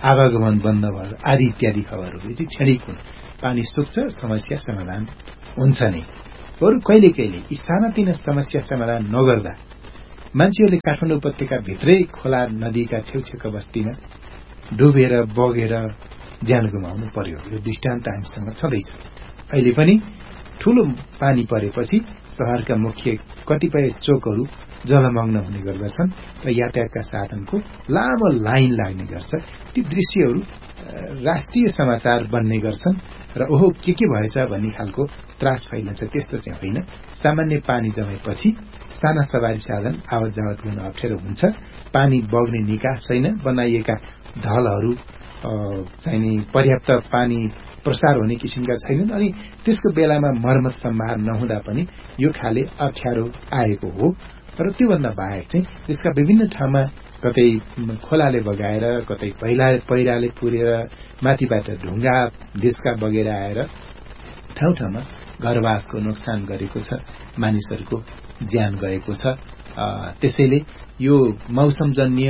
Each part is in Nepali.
आवागमन बन्द भयो आदि इत्यादि खबरहरू चाहिँ क्षणिक हुन्। पानी सुक्छ, समस्या समाधान हुन्छ नै। बरु कहिले कहिले स्थानातिन समस्या समाधान नगर्दा मान्छेहरूले काठमाडौँ उपत्यका भित्रै खोला नदीका छेउछेउका बस्तीमा डुबेर बगेर ज्यान गुमाउनु पर्यो। यो दृष्टान्त हामीसँग छँदैछ। अहिले पनि ठूलो पानी परेपछि शहरका मुख्य कतिपय चोकहरू जलमग्न हुने गर्दछन् र यातायातका साधनको लामो लाइन लाग्ने गर्छ। ती दृश्यहरू राष्ट्रिय समाचार बन्ने गर्छन् र ओहो के भएछ भन्ने खालको त्रास फैलिन्छ। त्यस्तो चाहिँ होइन। सामान्य पानी जमेपछि साना सवारी साधन आवत जावत गर्न अप्ठ्यारो हुन्छ। पानी बग्ने निकास छैन। बनाइएका ढलहरू चाहिने पर्याप्त पानी प्रसार हुने किसिमका छैनन् अनि त्यसको बेलामा मर्मत सम्भार नहुँदा पनि यो खाले अप्ठ्यारो आएको हो। र त्योभन्दा बाहेक चाहिँ त्यसका विभिन्न ठाउँमा कतै खोलाले बगाएर कतै पहिराले पुरेर माथिबाट ढुङ्गा देशका बगेर आएर ठाउँ ठाउँमा घरवासको नोक्सान गरेको छ, मानिसहरूको ज्यान गएको छ। त्यसैले यो मौसमजन्य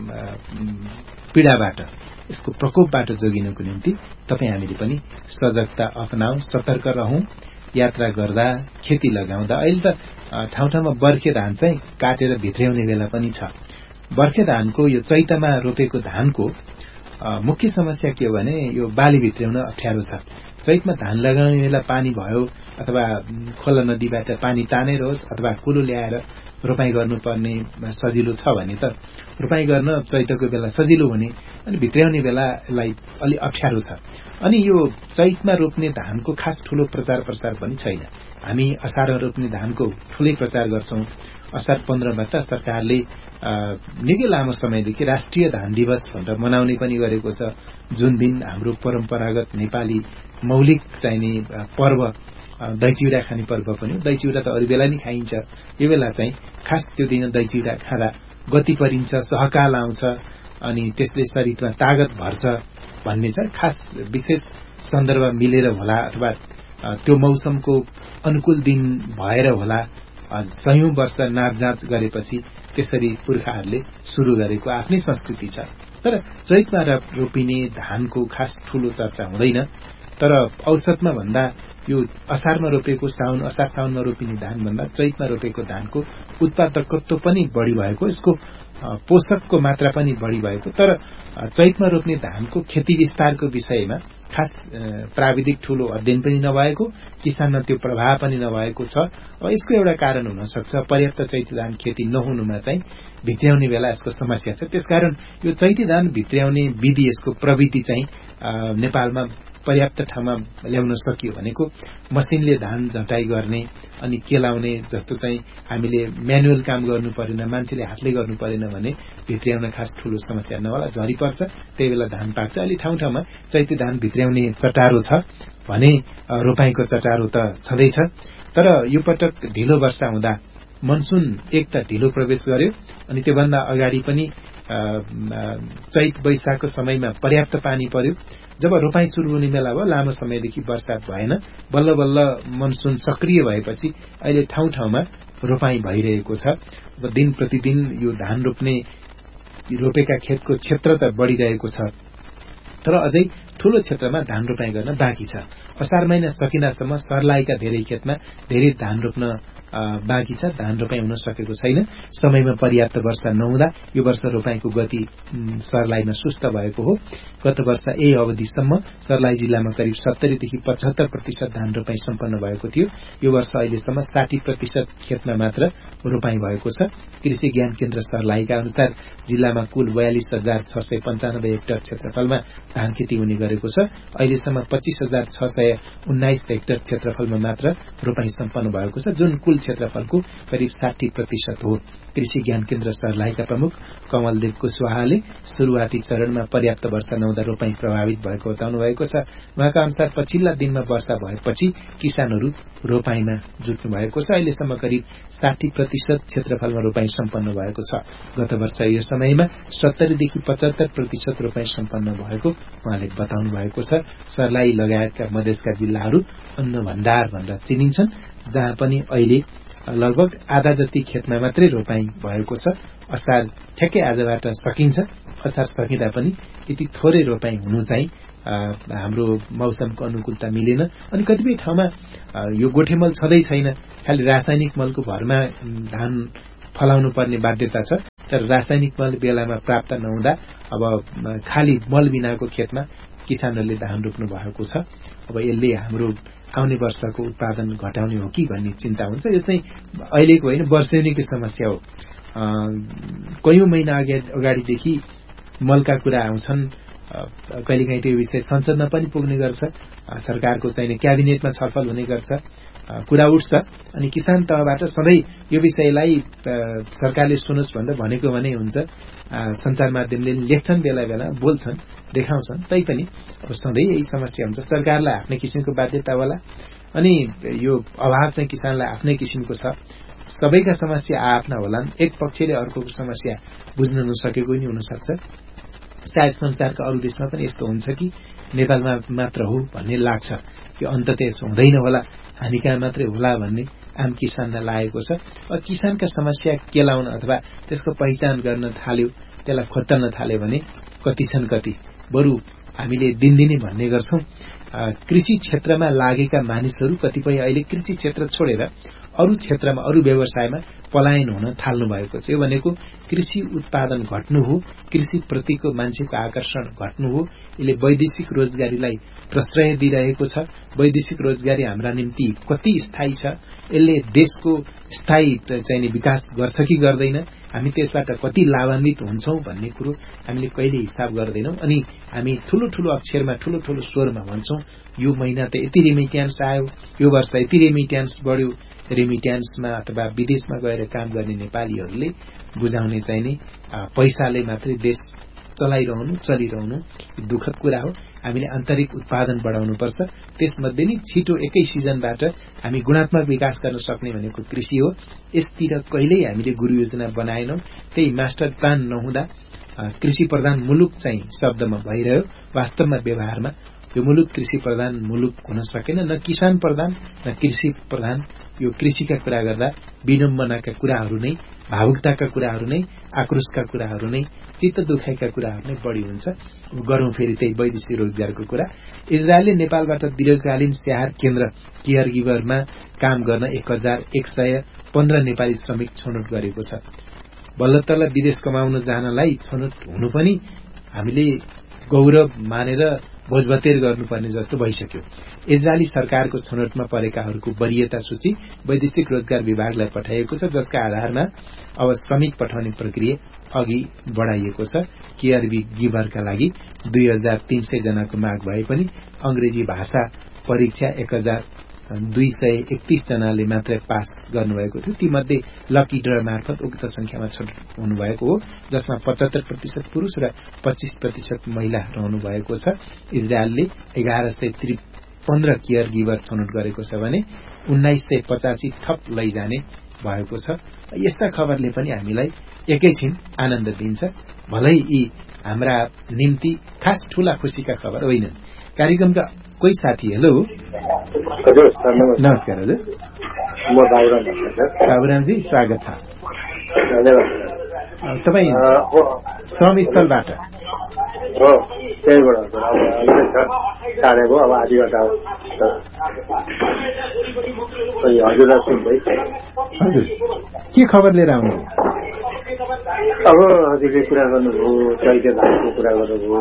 पीडाबाट यसको प्रकोपबाट जोगिनको निम्ति तपाईँ हामीले पनि सजगता अपनाऊ, सतर्क रहौं। यात्रा गर्दा, खेती लगाउँदा अहिले त ठाउँ ठाउँमा बर्खे धान चाहिँ काटेर भित्र्याउने बेला पनि छ। बर्खे धानको यो चैतमा रोपेको धानको मुख्य समस्या के हो भने यो बाली भित्र्याउन अप्ठ्यारो छ। चैतमा धान लगाउने बेला पानी भयो अथवा खोला नदीबाट पानी तानेर होस् अथवा कुलो ल्याएर रोपाई गर्नुपर्ने सजिलो छ भने त रोपाई गर्न चैतको बेला सजिलो हुने अनि भित्र्याउने बेलालाई अलि अप्ठ्यारो छ। अनि यो चैतमा रोप्ने धानको खास ठूलो प्रचार प्रसार पनि छैन। हामी असारमा रोप्ने धानको ठूलै प्रचार गर्छौं। असार 15 मा त सरकारले निकै लामो समयदेखि राष्ट्रिय धान दिवस भनेर मनाउने पनि गरेको छ। जुन दिन हाम्रो परम्परागत नेपाली मौलिक चाहिने पर्व दहीचिउरा खाने पर्व पनि। दहीचिउरा त अरू बेला नि खाइन्छ। यो बेला चाहिँ खास त्यो दिन दहीचिउरा खाँदा गति परिन्छ, सहकाल आउँछ अनि त्यसले शरीरमा तागत भर्छ भन्ने छ। खास विशेष सन्दर्भ मिलेर होला अथवा त्यो मौसमको अनुकूल दिन भएर होला। सयौं वर्ष नापजाँच गरेपछि त्यसरी पुर्खाहरूले सुरु गरेको आफ्नै संस्कृति छ। तर चैतमा रोपिने धानको खास ठूलो चर्चा हुँदैन। तर औसतमा भन्दा यो असारमा रोपेको असार साउनमा रोपिने धान भन्दा चैतमा रोपेको धानको उत्पादकत्व पनि बढी भएको, यसको पोषकको मात्रा पनि बढी भएको। तर चैतमा रोप्ने धानको खेती विस्तारको विषयमा खास प्राविधिक ठूलो अध्ययन पनि नभएको, किसानमा त्यो प्रभाव पनि नभएको छ। अब यसको एउटा कारण हुन सक्छ पर्याप्त चैती धान खेती नहुनुमा चाहिँ भित्र्याउने बेला यसको समस्या छ। त्यसकारण यो चैती धान भित्र्याउने विधि, यसको प्रविधि चाहिँ नेपालमा पर्याप्त ठाउँमा ल्याउन सकियो भनेको मसिनले धान झटाई गर्ने अनि केलाउने जस्तो चाहिँ हामीले म्यानुअल काम गर्नु परेन, मान्छेले हातले गर्नु परेन भने भित्र्याउन खास ठूलो समस्या नहोला। झरी पर्छ त्यही बेला धान पाक्छ। अहिले ठाउँ ठाउँमा चैती धान भित्र्याउने चटारो छ भने रोपाईको चटारो त छँदैछ। तर यो पटक ढिलो वर्षा हुँदा मनसुन एक त ढिलो प्रवेश गर्यो अनि त्योभन्दा अगाडि पनि चैत वैशाखको समयमा पर्याप्त पानी पर्यो। जब रोपाई सुरु हुने बेला भयो लामो समयदेखि वर्षा भएन। बल्ल बल्ल मनसुन सक्रिय भएपछि अहिले ठाउँ ठाउँमा रोपाई भइरहेको छ। अब दिन प्रतिदिन यो धान रोपेका खेतको क्षेत्र त बढिरहेको छ। तर अझै ठूलो क्षेत्रमा धान रोपाई गर्न बाँकी छ। असार महिना सकिनासम्म सर्लाहीका धेरै खेतमा धेरै धान रोप्न बाँकी छ। धान रोपाई हुन सकेको छैन। समयमा पर्याप्त वर्षा नहुँदा यो वर्ष रोपाईको गति सर्लाहीमा सुस्त भएको हो। गत वर्ष यही अवधिसम्म सर्लाही जिल्लामा करिब 70 देखि 75% धान रोपाई सम्पन्न भएको थियो। यो वर्ष अहिलेसम्म 60% खेतमा मात्र रोपाई भएको छ। कृषि ज्ञान केन्द्र सर्लाहीका अनुसार जिल्लामा कुल 42,695 हेक्टर क्षेत्रफलमा धान खेती हुने गरेको छ। अहिलेसम्म 25,619 हेक्टर क्षेत्रफलमा मात्र रोपाई सम्पन्न भएको छ, जुन कुल क्षेत्रफलको करिब 60% हो। कृषि ज्ञान केन्द्र सर्लाहीका प्रमुख कमलदेव कुशवाहाले शुरूआती चरणमा पर्याप्त वर्षा नहुँदा रोपाई प्रभावित भएको बताउनु भएको छ। उहाँका अनुसार पछिल्ला दिनमा वर्षा भएपछि किसानहरू रोपाईमा जुट्नु भएको छ। अहिलेसम्म करिब 60% क्षेत्रफलमा रोपाई सम्पन्न भएको छ। गत वर्ष यो समयमा 70 देखि 75% रोपाई सम्पन्न भएको उहाँले बताउनु भएको छ। सर्लाही लगायतका मधेसका जिल्लाहरू अन्न भण्डार भनेर चिनिन्छन्, जहाँ पनि अहिले लगभग आधा जति खेतमा मात्रै रोपाई भएको छ। असार ठ्याक्कै आजबाट सकिन्छ। असार सकिँदा पनि यति थोरै रोपाई हुनु चाहिँ हाम्रो मौसमको अनुकूलता मिलेन। अनि कतिपय ठाउँमा यो गोठे मल छँदै छैन, खालि रासायनिक मलको भरमा धान फलाउनु पर्ने बाध्यता छ। तर रासायनिक मल बेलामा प्राप्त नहुँदा अब खाली मल बिनाको खेतमा किसानहरूले धान रोप्नु भएको छ। अब यसले हाम्रो आउने वर्षको उत्पादन घटाउने हो कि भन्ने चिन्ता हुन्छ। यो चाहिँ अहिलेको होइन, वर्षेनीको समस्या हो। कयौं महिना अगाडिदेखि मलका कुरा आउँछन्। कहिलेकाहीँ त्यो विषय संसदमा पनि पुग्ने गर्छ, सरकारको चाहिँ क्याबिनेटमा छलफल हुने गर्छ, कुरा उठ्छ। अनि किसान तहबाट सधैँ यो विषयलाई सरकारले सुनोस् भनेर भनेको भने हुन्छ। सञ्चार माध्यमले लेख्छन्, बेला बेला बोल्छन्, देखाउँछन्, तैपनि अब सधैँ यही समस्या हुन्छ। सरकारलाई आफ्नै किसिमको बाध्यता होला अनि यो अभाव चाहिँ किसानलाई आफ्नै किसिमको छ। सबैका समस्या आफ्ना होलान्। एक पक्षले अर्कोको समस्या बुझ्न नसकेको नि हुन सक्छ। सायद संसारका अरू देशमा पनि यस्तो हुन्छ कि नेपालमा मात्र हो भन्ने लाग्छ। यो अन्ततः यसो हुँदैन होला, हामी कहाँ मात्रै होला भन्ने आम किसानलाई लागेको छ। किसानका समस्या केलाउन अथवा त्यसको पहिचान गर्न थाल्यो, त्यसलाई खोज्न थाल्यो भने कति छन् कति। बरु हामीले दिनदिनै भन्ने गर्छौं, कृषि क्षेत्रमा लागेका मानिसहरू कतिपय अहिले कृषि क्षेत्र छोडेर अरू क्षेत्रमा, अरू व्यवसायमा पलायन हुन थाल्नु भएको छ। यो भनेको कृषि उत्पादन घट्नु हो, कृषि प्रतिको मान्छेको आकर्षण घट्नु हो। यसले वैदेशिक रोजगारीलाई प्रश्रय दिइरहेको छ। वैदेशिक रोजगारी हाम्रा निम्ति कति स्थायी छ, यसले देशको स्थायी चाहिँ विकास गर्छ कि गर्दैन, हामी त्यसबाट कति लाभान्वित हुन्छौं भन्ने कुरो हामीले कहिले हिसाब गर्दैनौं। अनि हामी ठूलो ठूलो अक्षरमा, ठूलो ठूलो स्वरमा भन्छौं, यो महिना त यति रेमिट्यान्स आयो, यो वर्ष यति रेमिट्यान्स बढ्यो। रेमिट्यान्समा अथवा विदेशमा गएर काम गर्ने नेपालीहरूले बुझाउने चाहिँ नि पैसाले मात्रै देश चलिरहनु दुःखद कुरा हो। हामीले आन्तरिक उत्पादन बढाउनुपर्छ। त्यसमध्ये नि छिटो एकै सिजनबाट हामी गुणात्मक विकास गर्न सक्ने भनेको कृषि हो। यसतिर कहिल्यै हामीले गुरु योजना बनाएनौं। त्यही मास्टर प्लान नहुँदा कृषि प्रधान मुलुक चाहिँ शब्दमा भइरह्यो, वास्तवमा व्यवहारमा यो मुलुक कृषि प्रधान मुलुक हुन सकेन। न किसान प्रधान न कृषि प्रधान। यो कृषिका कुरा गर्दा विडम्बनाका कुराहरू नै, भावुकताका कुराहरू नै, आक्रोशका कुराहरू नै, चित्त दुखाइका कुराहरू नै बढी हुन्छ। गरौं फेरि त्यही वैदेशिक रोजगारको कुरा। इजरायलले नेपालबाट दीर्घकालीन स्याहार केन्द्र केयर गिभरमा काम गर्न 1115 नेपाली श्रमिक छनौट गरेको छ। बल्ल तल्ल विदेश कमाउन जानलाई छनौट हुनु पनि हामीले गौरव मानेर भोजभतेर गर्नुपर्ने जस्तो भइसक्यो। इजरायली सरकारको छनौटमा परेकाहरूको वरियता सूची वैदेशिक रोजगार विभागलाई पठाइएको छ, जसका आधारमा अब श्रमिक पठाउने प्रक्रिया अघि बढाइएको छ। केयर गिभरका लागि 2300 जनाको माग भए पनि अंग्रेजी भाषा परीक्षा 1231 जनाले मात्रै पास गर्नुभएको थियो। तीमध्ये लकी ड्र मार्फत उक्त संख्यामा छनौट हुनुभएको हो, जसमा 75% पुरुष र 25% महिला रहनु भएको छ। इजरायलले 1115 केयर गिभर छनौट गरेको छ भने 1985 थप लैजाने भएको छ। यस्ता खबरले पनि हामीलाई एकैछिन आनन्द दिन्छ। भलै यी हाम्रा निम्ति खास ठूला खुशीका खबर होइनन्। कार्यक्रमका कोही साथी, हेलो हजुर, नमस्कार हजुर, म बाबुरामजी स्वागत छ। तपाईँ श्रम स्थलबाट हो, त्यहीबाट अब आधीबाट हजुर के खबर लिएर आउनु? अब हजुरले कुरा गर्नुभयो, चैते धानको कुरा गर्नुभयो,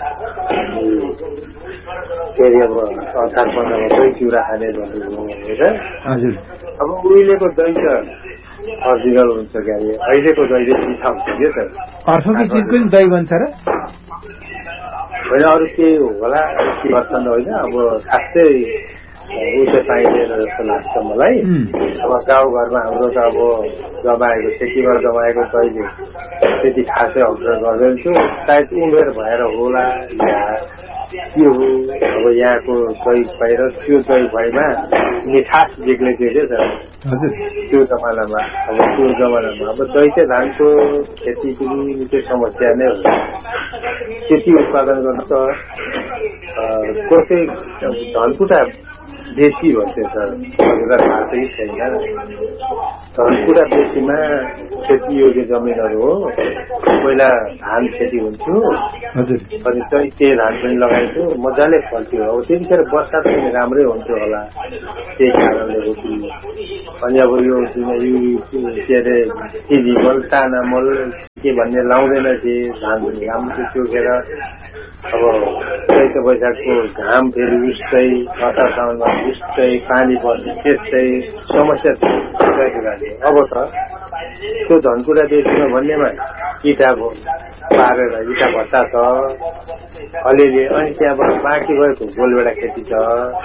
के अरे अब 18-15 दही चिउरा खाने भन्नुभयो हजुर। अब उहिलेको दही त अर्जिनल हुन्छ क्या, अहिलेको दही चाहिँ मिठा हुन्छ के त। अर्कोको चिजको नि दही बन्छ र होइन, अरू केही होला गर्छन् होइन। अब खासै उयो पाइँदैन जस्तो लाग्छ मलाई। अब गाउँघरमा हाम्रो त अब जमाएको, खेतीबाट जमाएको दहीले त्यति खासै अवसर गर्दैन थियो। सायद उमेर भएर होला या के हो, अब यहाँको दही भएर त्यो दही भएमा मिठास देख्ने थियो क्या त त्यो जमानामा। अब त्यो जमानामा अब चैते धानको खेती पनि निकै समस्या नै हो। खेती उत्पादन गर्न त कसै धनकुटा बेसी भन्छ सर हजुरलाई थाहा चाहिँ छैन धनकुटा बेसीमा खेती योग्य जमिनहरू हो पहिला धान खेती हुन्थ्यो हजुर अनि चाहिँ त्यही धान पनि लगाइन्थ्यो मजाले फल्थ्यो अब त्यतिखेर बर्सात पनि राम्रै हुन्थ्यो होला त्यही कारणले हो कि अनि अब यो के अरे सिलिमल तानामल के भन्ने लाउँदैन थिए धान पनि राम्रो चोकेर अब चैत वैशाखको घाम फेरि उस्तै असार साउनमा उस्तै पानी पर्ने त्यस्तै समस्या थियो अब त त्यो धनकुटा देशमा भन्नेमा इँटा पारेर इँटा भत्ता छ अलिअलि अनि त्यहाँबाट बाँकी भएको गोलबेडा खेती छ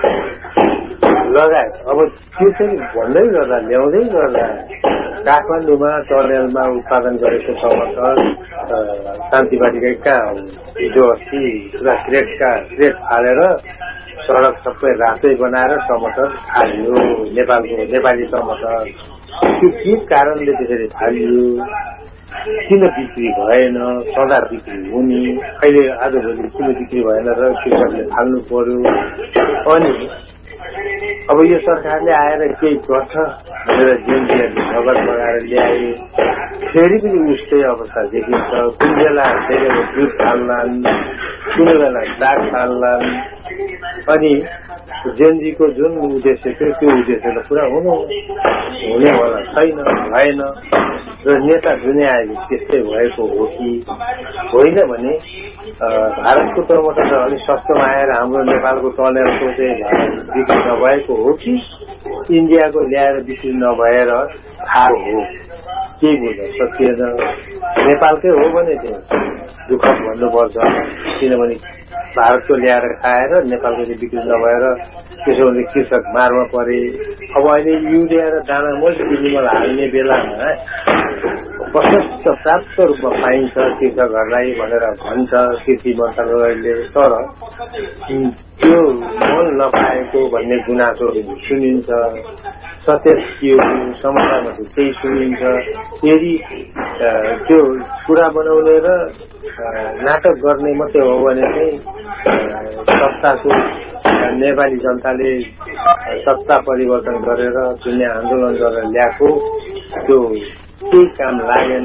लगायत अब त्यो चाहिँ भन्दै गर्दा ल्याउँदै गर्दा काठमाडौँमा टर्नेलमा उत्पादन गरेको टमाटर शान्तिबारीकै कहाँ हिजो अस्ति पुरा क्रेट फालेर सडक सबै रातै बनाएर टमाटर फालियो नेपाली टमाटर त्यो के कारणले त्यसरी फालियो किन बिक्री भएन सदा बिक्री हुने अहिले आजभोलि किन बिक्री भएन र कृषकले फाल्नु पर्यो अनि अब यो सरकारले आएर केही गर्छ भनेर जेएनजीहरूले खबर लगाएर ल्याए फेरि पनि उस्तै अवस्था देखिन्छ कुन बेला फेरि दुध फाल्लान् कुन बेला दाग फाल्लान् अनि जेएनजीको जुन उद्देश्य थियो त्यो उद्देश्य त पुरा हुने होला छैन भएन र नेता जुनै आयो त्यस्तै भएको हो कि होइन भने भारतको टमाटर त अलिक सस्तोमा आएर हाम्रो नेपालको टर्नेलको चाहिँ बिक्री नभएको हो कि इन्डियाको ल्याएर बिक्री नभएर थाहा हो केही बुझ्न सकिएन नेपालकै हो भने त्यो दुःख भन्नुपर्छ किनभने भारतको ल्याएर खाएर नेपालको चाहिँ बिक्री नभएर त्यसो भने कृषक मारमा परे अब अहिले युरिया र दाना मल हाल्ने बेलामा प्रशस्त प्राप्त रूपमा पाइन्छ कृषकहरूलाई भनेर भन्छ कृषि मन्त्रालयले तर त्यो मल नपाएको भन्ने गुनासोहरू सुनिन्छ सत्य के हो समाचारमा त्यही सुनिन्छ यदि त्यो कुरा बनाउने र नाटक गर्ने मात्रै हो भने चाहिँ सत्ताको नेपाली जनताले सत्ता परिवर्तन गरेर जुन आन्दोलन गरेर ल्याएको त्यो केही काम लागेन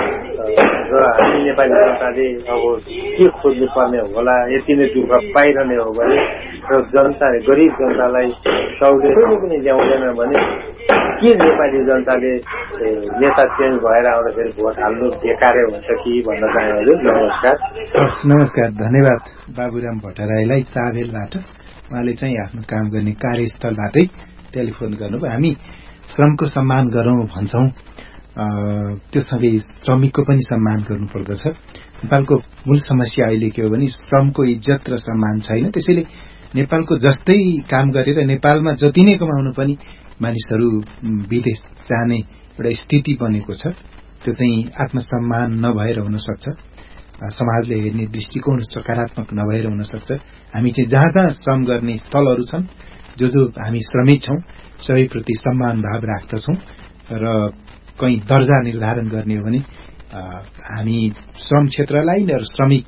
र हामी नेपाली जनताले अब के खोज्नु पर्ने होला यति नै दुःख पाइरहने हो भने र जनताले गरिब जनतालाई सहुलियतले पनि ल्याउँदैन भने के नेपाली जनताले नेता चेन्ज भएर आउँदाखेरि भोट हाल्नु बेकारै हुन्छ कि भन्न चाहे हजुर नमस्कार नमस्कार धन्यवाद बाबुराम भट्टराईलाई साबेलबाट उहाँले चाहिँ आफ्नो काम गर्ने कार्यस्थलबाटै टेलिफोन गर्नुभयो हामी श्रमको सम्मान गरौं भन्छौं त्यो सँगै श्रमिकको पनि सम्मान गर्नुपर्दछ नेपालको मूल समस्या अहिले के हो भने श्रमको इज्जत र सम्मान छैन त्यसैले नेपालको जस्तै काम गरेर नेपालमा जति नै कमाउनु पनि मानिसहरू विदेश जाने एउटा स्थिति बनेको छ त्यो चाहिँ आत्मसम्मान नभएर हुन सक्छ समाजले हेर्ने दृष्टिकोण सकारात्मक नभएर हुन सक्छ हामी चाहिँ जहाँ जहाँ श्रम गर्ने स्थलहरू छन् जो हामी श्रमिक छौं सबैप्रति सम्मान भाव राख्दछौं र कहीं दर्जा निर्धारण गर्ने हो भने हामी श्रम क्षेत्रलाई र श्रमिक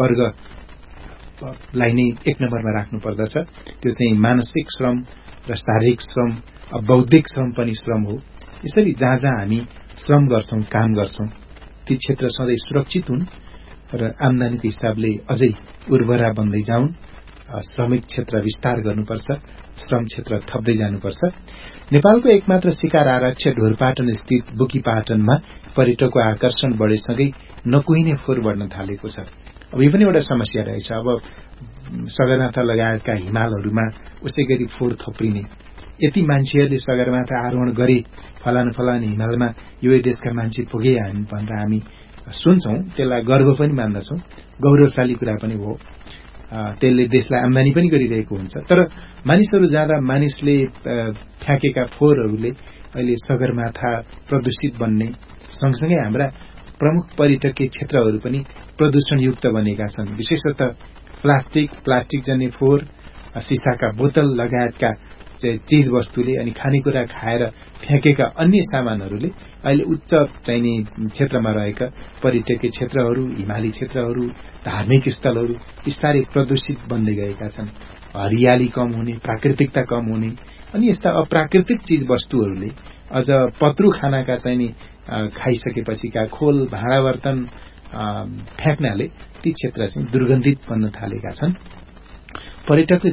वर्गलाई नै एक नम्बरमा राख्नु पर्दछ त्यो चाहिँ मानसिक श्रम र शारीरिक श्रम बौद्धिक श्रम पनि श्रम हो यसरी जहाँ जहाँ हामी श्रम गर्छौं काम गर्छौं ती क्षेत्र सधैँ सुरक्षित हुन् र आमदानीको हिसाबले अझै उर्वरा बन्दै जाउन् श्रमिक क्षेत्र विस्तार गर्नुपर्छ श्रम क्षेत्र थप्दै जानुपर्छ नेपालको एकमात्र शिकार आरक्ष ढोरपाटन स्थित बुकीपाटनमा पर्यटकको आकर्षण बढेसँगै नकुहिने फोहोर बढ्न थालेको छ अब यो पनि एउटा समस्या रहेछ अब सगरमाथा लगायतका हिमालहरूमा उसै गरी फोहोर थोप्रिने यति मान्छेहरूले सगरमाथा आरोहण गरे फलाने हिमालमा यो देशका मान्छे पुगे भनेर हामी सुन्छौं त्यसलाई गर्व पनि मान्दछौं गौरवशाली कुरा पनि हो त्यसले देशलाई आम्दानी पनि गरिरहेको हुन्छ तर मानिसहरू जाँदा मानिसले फ्याँकेका फोहोरहरूले अहिले सगरमाथा प्रदूषित बन्ने सँगसँगै हाम्रा प्रमुख पर्यटकीय क्षेत्रहरू पनि प्रदूषणयुक्त बनेका छन् विशेषतः प्लास्टिक जन्य फोहोर सिसाका बोतल लगायतका चीज वस्तुले अनि खानेकुरा खाएर फ्याँकेका अन्य सामानहरूले अहिले उच्च चाहिने क्षेत्रमा रहेका पर्यटकीय क्षेत्रहरू, हिमाली क्षेत्रहरू, धार्मिक स्थलहरू बिस्तारै प्रदूषित बन्दै गएका छन्। हरियाली कम हुने, प्राकृतिकता कम हुने अनि यस्ता अप्राकृतिक चीज वस्तुहरूले अझ पत्रु खानाका चाहिने खाइसकेपछिका खोल भाँडा बर्तन फ्याँक्नाले ती क्षेत्र चाहिँ दुर्गन्धित बन्न थालेका छन्। पर्यटकले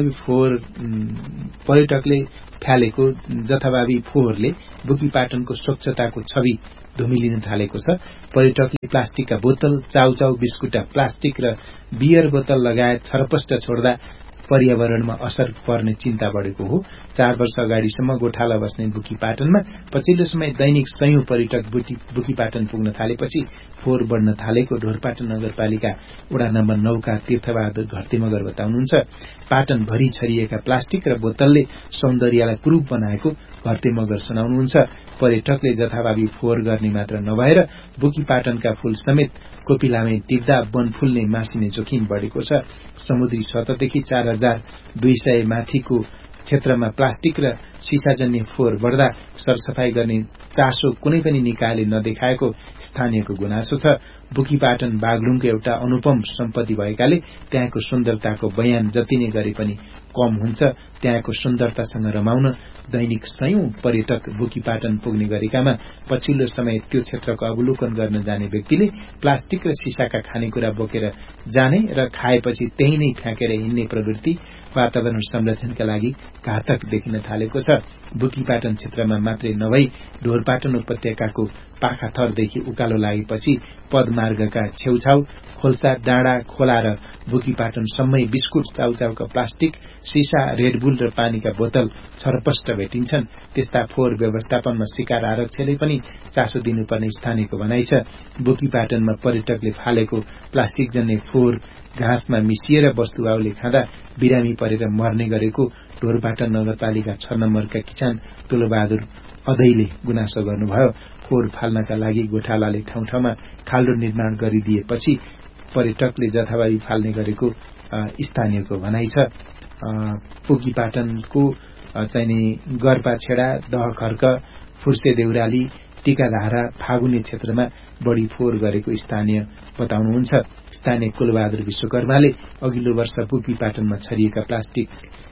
फ्यालेको जथाभावी फोहोरले बुकीपाटनको स्वच्छताको छवि धुमिलिन थालेको छ। पर्यटकले प्लास्टिकका बोतल, चाउचाउ बिस्कुट, प्लास्टिक र बियर बोतल लगायत छरपष्ट छोड्दा पर्यावरणमा असर पर्ने चिन्ता बढेको हो। 4 वर्ष अगाडिसम्म गोठाला बस्ने बुकीपाटनमा पछिल्लो समय दैनिक 100 पर्यटक बुकीपाटन पुग्न थालेपछि फोहोर बढ्न थालेको ढोरपाटन नगरपालिका वडा नम्बर 9 का तीर्थबहादुर घरतीमगर बताउनुहुन्छ। पाटन भरि छरिएका प्लास्टिक र बोतलले सौन्दर्यलाई कुरूप बनाएको घरतीमगर सुनाउनुहुन्छ। पर्यटकले जथाभावी फोहोर गर्ने मात्र नभएर बुकीपाटनका फूल समेत कोपिलामै टिप्दा वन फुल्ने मासिने जोखिम बढेको छ। समुद्री सतहदेखि 4200 माथिको क्षेत्रमा प्लास्टिक र सिसाजन्य फोहोर बढ्दा सरसफाई गर्ने चासो कुनै पनि निकायले नदेखाएको स्थानीयको गुनासो छ। बुकीपाटन बागलुङको एउटा अनुपम सम्पत्ति भएकाले त्यहाँको सुन्दरताको बयान जति नै गरे पनि कम हुन्छ। त्यहाँको सुन्दरतासँग रमाउन दैनिक 100 पर्यटक बुकीपाटन पुग्ने गरेकामा पछिल्लो समय त्यो क्षेत्रको अवलोकन गर्न जाने व्यक्तिले प्लास्टिक र सिसाका खानेकुरा बोकेर जाने र खाएपछि त्यही नै फ्याँकेर हिँड्ने प्रवृत्ति वातावरण संरक्षणका लागि घातक देखिन थालेको छ। बुकीपाटन क्षेत्रमा मात्रै नभई ढोरपाटन उपत्यकाको पाखाथरदेखि उकालो लागेपछि पदमार्गका छेउछाउ खोल्सा, डाँडा, खोला र बुकीपाटनसम्मै बिस्कुट, चाउचाउका प्लास्टिक, सिसा, रेडबुल र पानीका बोतल छरपष्ट भेटिन्छन्। त्यस्ता फोहोर व्यवस्थापनमा शिकार आरक्षले पनि चासो दिनुपर्ने स्थानीयको भनाइ छ। बुकीपाटनमा पर्यटकले फालेको प्लास्टिक जन्य फोहोर घाँसमा मिसिएर वस्तुभावले खाँदा बिरामी परेर मर्ने गरेको ढोरपाटन नगरपालिका 6 नम्बरका किसान तुलबहादुर अदैले गुनासो गर्नुभयो। फोहोर फाल्नका लागि गोठालाले ठाउँ ठाउँमा खाल्डो निर्माण गरिदिएपछि पर्यटकले जथाभावी फाल्ने गरेको स्थानीयको भनाइ छ। बुकीपाटनको चाहिने गर्पाछेडा, दहखर्क, फुर्से देउराली, टिकाधारा, फागुने क्षेत्रमा बढी फोहोर गरेको स्थानीय बताउनुहुन्छ। स्थानीय कुलबहादुर विश्वकर्माले अघिल्लो वर्ष बुकीपाटनमा छरिएका प्लास्टिक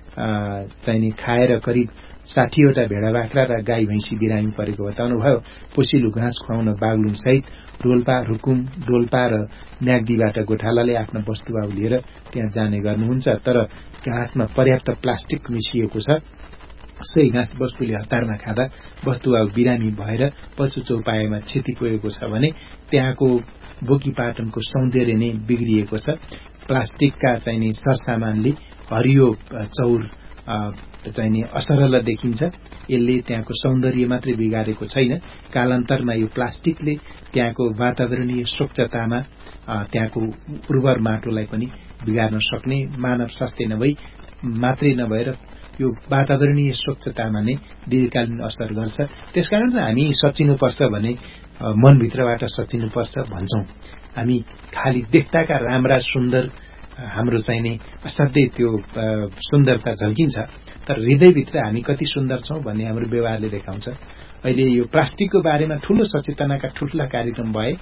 चाहिने खाएर करिब 60वटा भेडा बाख्रा र गाई भैंसी बिरामी परेको बताउनुभयो। पोसिलो घाँस खुवाउन बागलुङ सहित रोल्पा, रुकुम, डोल्पा र म्याग्दीबाट गोठालाले आफ्ना वस्तुभाव लिएर त्यहाँ जाने गर्नुहुन्छ। तर घाँसमा पर्याप्त प्लास्टिक मिसिएको छ। सोही घाँस वस्तुले हतारमा खाँदा वस्तुभाव बिरामी भएर पशु चौपायामा क्षति पुगेको छ भने त्यहाँको बुकीपाटनको सौन्दर्य नै बिग्रिएको छ। प्लास्टिकका चाहिने सरसामानले हरियो चौर चाहिने असरल देखिन्छ। यसले त्यहाँको सौन्दर्य मात्रै बिगारेको छैन, कालान्तरमा यो प्लास्टिकले त्यहाँको वातावरणीय स्वच्छतामा त्यहाँको उर्वर माटोलाई पनि बिगार्न सक्ने, मानव स्वास्थ्य मात्रै नभएर यो वातावरणीय स्वच्छतामा नै दीर्घकालीन असर गर्छ। त्यसकारण हामी सचिनुपर्छ भने मनभित्रबाट सचिनुपर्छ भन्छौं। हामी खाली देख्दाका राम्रा सुन्दर हाम्रो चाहिने असाध्यै त्यो सुन्दरता झल्किन्छ, तर हृदयभित्र हामी कति सुन्दर छौं भन्ने हाम्रो व्यवहारले देखाउँछ। अहिले यो प्लास्टिकको बारेमा ठूलो सचेतनाका ठूला कार्यक्रम भए,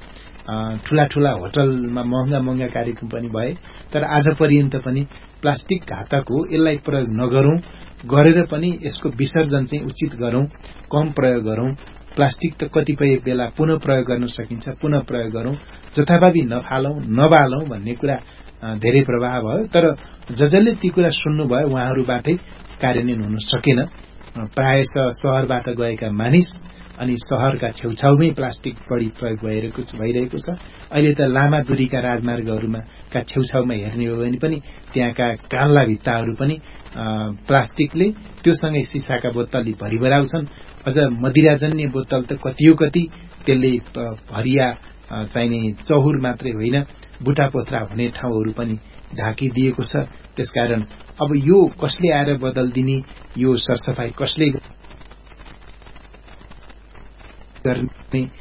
ठूला होटलमा महँगा कार्यक्रम पनि भए, तर आज पर्यन्त पनि प्लास्टिक घातक हो, यसलाई प्रयोग नगरौं, गरेर पनि यसको विसर्जन चाहिँ उचित गरौं, कम प्रयोग गरौं। प्लास्टिक त कतिपय बेला पुनः प्रयोग गर्न सकिन्छ, पुनः प्रयोग गरौं, जथाभावी नफालौं, नबालौं भन्ने कुरा धेरै प्रभाव भयो। तर जसले ती कुरा सुन्नुभयो उहाँहरूबाटै कार्यान्वयन हुन सकेन। प्रायः शहरबाट गएका मानिस अनि शहरका छेउछाउमै प्लास्टिक बढी प्रयोग भइरहेको छ। अहिले त लामा दूरीका राजमार्गहरूमा का छेउछाउमा हेर्ने हो भने पनि त्यहाँका कान्ला भित्ताहरू पनि प्लास्टिकले, त्योसँगै सिसाका बोतलले भरिभराउँछन्। अझ मदिराजन्य बोतल त कति त्यसले भरिया चाहिने चौहुर मात्रै होइन, बुटापोथ्रा हुने ठाउँहरू पनि ढाकिदिएको छ। त्यसकारण अब यो कसले आएर बदल्दिने, यो सरसफाई कसले गर्ने